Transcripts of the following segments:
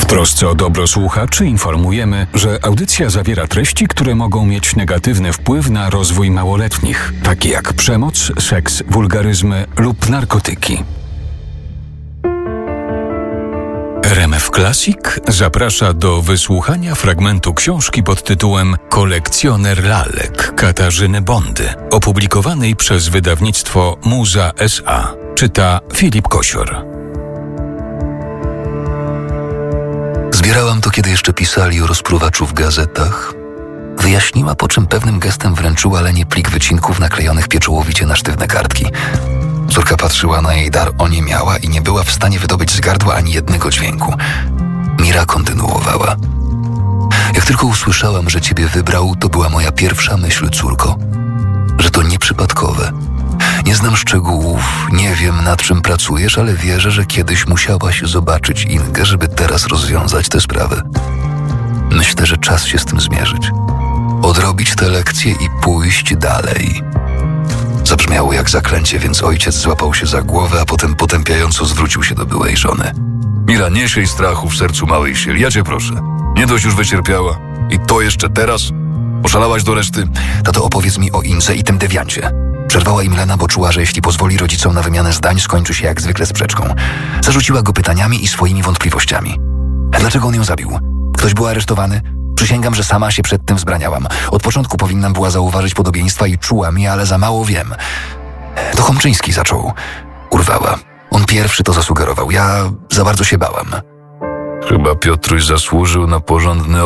trosce o dobro słuchaczy informujemy, że audycja zawiera treści, które mogą mieć negatywny wpływ na rozwój małoletnich, takie jak przemoc, seks, wulgaryzmy lub narkotyki. RMF Classic zaprasza do wysłuchania fragmentu książki pod tytułem Kolekcjoner lalek Katarzyny Bondy, opublikowanej przez wydawnictwo Muza S.A. Czyta Filip Kosior. Zbierałam to, kiedy jeszcze pisali o rozpruwaczu w gazetach. Wyjaśniła, po czym pewnym gestem wręczyła Lenie plik wycinków naklejonych pieczołowicie na sztywne kartki. Córka patrzyła na jej dar, oniemiała i nie była w stanie wydobyć z gardła ani jednego dźwięku. Mira kontynuowała. Jak tylko usłyszałam, że ciebie wybrał, to była moja pierwsza myśl, córko, że to nieprzypadkowe. Nie znam szczegółów, nie wiem, nad czym pracujesz, ale wierzę, że kiedyś musiałaś zobaczyć Ingę, żeby teraz rozwiązać tę sprawę. Myślę, że czas się z tym zmierzyć. Odrobić tę lekcję i pójść dalej. Zabrzmiało jak zaklęcie, więc ojciec złapał się za głowę, a potem potępiająco zwrócił się do byłej żony. Mira, nie siej strachu w sercu małej sieli, ja cię proszę. Nie dość już wycierpiała. I to jeszcze teraz? Oszalałaś do reszty? Tato, opowiedz mi o Ince i tym dewiancie. Przerwała im Lena, bo czuła, że jeśli pozwoli rodzicom na wymianę zdań, skończy się jak zwykle sprzeczką. Zarzuciła go pytaniami i swoimi wątpliwościami. Dlaczego on ją zabił? Ktoś był aresztowany? Przysięgam, że sama się przed tym wzbraniałam. Od początku powinnam była zauważyć podobieństwa i czułam je, ale za mało wiem. To Chomczyński zaczął. Urwała. On pierwszy to zasugerował. Ja za bardzo się bałam. Chyba Piotruś zasłużył na porządny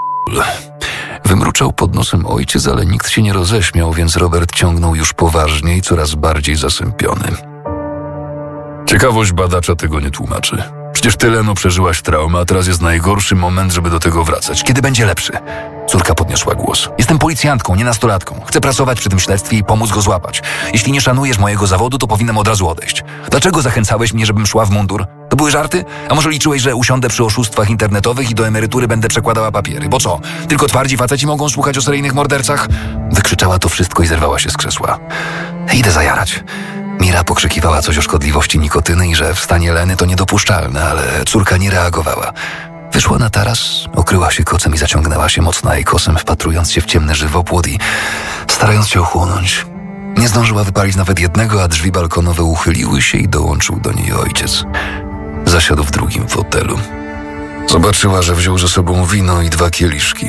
Wymruczał pod nosem ojciec, ale nikt się nie roześmiał, więc Robert ciągnął już poważniej, coraz bardziej zasępiony. Ciekawość badacza tego nie tłumaczy. Przecież ty, Leno, przeżyłaś traumę, a teraz jest najgorszy moment, żeby do tego wracać. Kiedy będzie lepszy? Córka podniosła głos. Jestem policjantką, nie nastolatką. Chcę pracować przy tym śledztwie i pomóc go złapać. Jeśli nie szanujesz mojego zawodu, to powinnam od razu odejść. Dlaczego zachęcałeś mnie, żebym szła w mundur? To były żarty? A może liczyłeś, że usiądę przy oszustwach internetowych i do emerytury będę przekładała papiery? Bo co? Tylko twardzi faceci mogą słuchać o seryjnych mordercach? Wykrzyczała to wszystko i zerwała się z krzesła. Idę zajarać. Mira pokrzykiwała coś o szkodliwości nikotyny i że w stanie Leny to niedopuszczalne, ale córka nie reagowała. Wyszła na taras, okryła się kocem i zaciągnęła się mocno ajkosem, wpatrując się w ciemny żywopłot i starając się ochłonąć. Nie zdążyła wypalić nawet jednego, a drzwi balkonowe uchyliły się i dołączył do niej ojciec. Zasiadł w drugim fotelu. Zobaczyła, że wziął ze sobą wino i 2 kieliszki.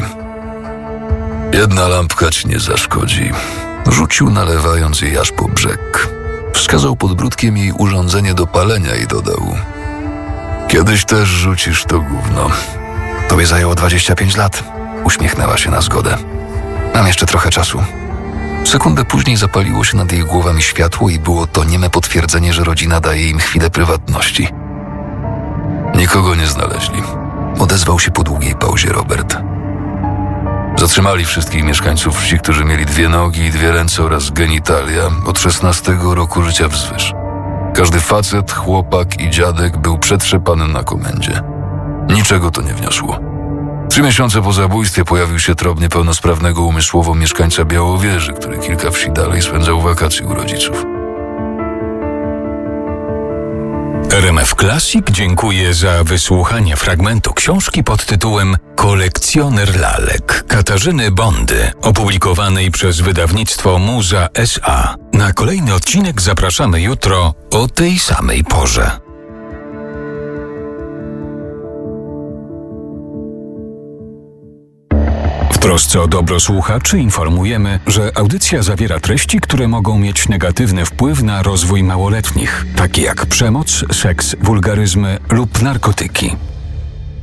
Jedna lampka ci nie zaszkodzi. Rzucił, nalewając jej aż po brzeg. Wskazał podbródkiem jej urządzenie do palenia i dodał: Kiedyś też rzucisz to gówno. Tobie zajęło 25 lat. Uśmiechnęła się na zgodę. Mam jeszcze trochę czasu. Sekundę później zapaliło się nad jej głowami światło i było to nieme potwierdzenie, że rodzina daje im chwilę prywatności. Nikogo nie znaleźli. Odezwał się po długiej pauzie Robert. Zatrzymali wszystkich mieszkańców wsi, którzy mieli 2 nogi i 2 ręce oraz genitalia od 16 roku życia wzwyż. Każdy facet, chłopak i dziadek był przetrzepany na komendzie. Niczego to nie wniosło. 3 miesiące po zabójstwie pojawił się trop niepełnosprawnego umysłowo mieszkańca Białowieży, który kilka wsi dalej spędzał wakacje u rodziców. RMF Classic dziękuję za wysłuchanie fragmentu książki pod tytułem Kolekcjoner lalek Katarzyny Bondy, opublikowanej przez wydawnictwo Muza S.A. Na kolejny odcinek zapraszamy jutro o tej samej porze. W trosce o dobro słuchaczy informujemy, że audycja zawiera treści, które mogą mieć negatywny wpływ na rozwój małoletnich, takie jak przemoc, seks, wulgaryzmy lub narkotyki.